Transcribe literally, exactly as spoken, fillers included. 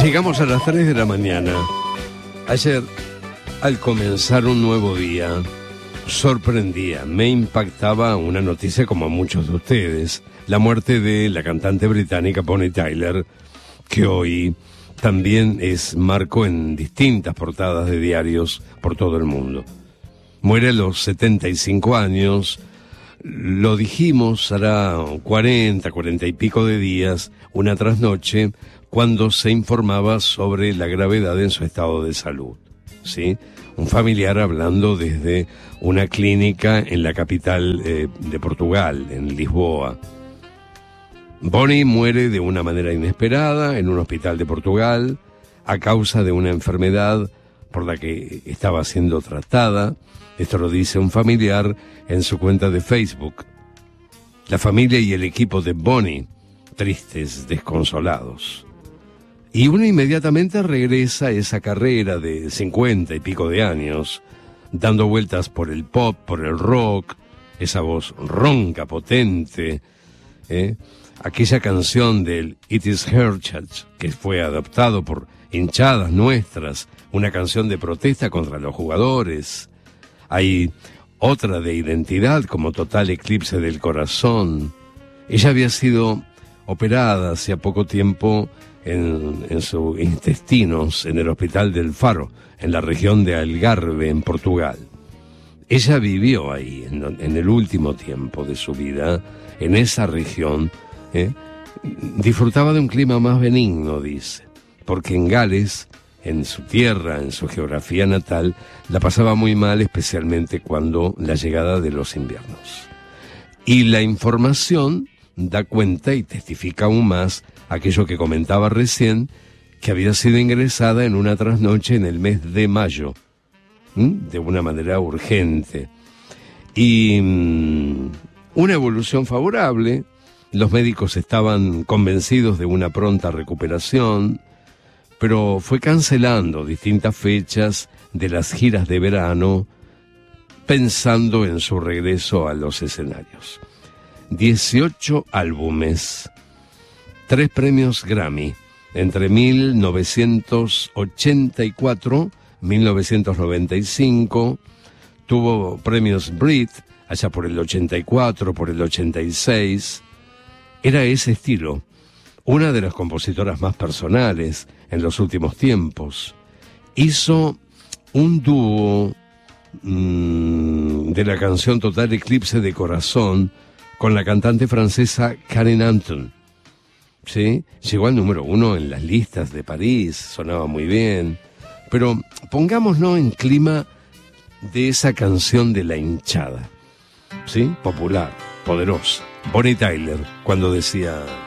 Llegamos a las tres de la mañana. Ayer, al comenzar un nuevo día, sorprendía, me impactaba una noticia como a muchos de ustedes, la muerte de la cantante británica Bonnie Tyler, que hoy también es marco en distintas portadas de diarios por todo el mundo. Muere a los setenta y cinco años, lo dijimos, hará cuarenta, cuarenta y pico de días, una trasnoche, cuando se informaba sobre la gravedad en su estado de salud, ¿sí? Un familiar hablando desde una clínica en la capital eh, de Portugal, en Lisboa. Bonnie muere de una manera inesperada en un hospital de Portugal a causa de una enfermedad por la que estaba siendo tratada. Esto lo dice un familiar en su cuenta de Facebook. La familia y el equipo de Bonnie, tristes, desconsolados. Y uno inmediatamente regresa a esa carrera de cincuenta y pico de años, dando vueltas por el pop, por el rock, esa voz ronca, potente, ¿eh? Aquella canción del It Is Her Church, que fue adoptado por hinchadas nuestras, una canción de protesta contra los jugadores. Hay otra de identidad como Total Eclipse del Corazón. Ella había sido operada hacía poco tiempo en, en sus intestinos en el Hospital del Faro, en la región de Algarve, en Portugal. Ella vivió ahí, en, en el último tiempo de su vida, en esa región, ¿eh? Disfrutaba de un clima más benigno, dice, porque en Gales, en su tierra, en su geografía natal, la pasaba muy mal, especialmente cuando la llegada de los inviernos. Y la información da cuenta y testifica aún más aquello que comentaba recién, que había sido ingresada en una trasnoche en el mes de mayo, ¿m? de una manera urgente. Y mmm, una evolución favorable, los médicos estaban convencidos de una pronta recuperación, pero fue cancelando distintas fechas de las giras de verano, pensando en su regreso a los escenarios. dieciocho álbumes, tres premios Grammy, entre mil novecientos ochenta y cuatro y mil novecientos noventa y cinco, tuvo premios Brit, allá por el ochenta y cuatro, por el ochenta y seis, era ese estilo, una de las compositoras más personales en los últimos tiempos. Hizo un dúo mmm, de la canción Total Eclipse de Corazón con la cantante francesa Karen Anton, ¿sí? Llegó al número uno en las listas de París, sonaba muy bien. Pero pongámonos en clima de esa canción de la hinchada, ¿sí? Popular, poderosa. Bonnie Tyler, cuando decía...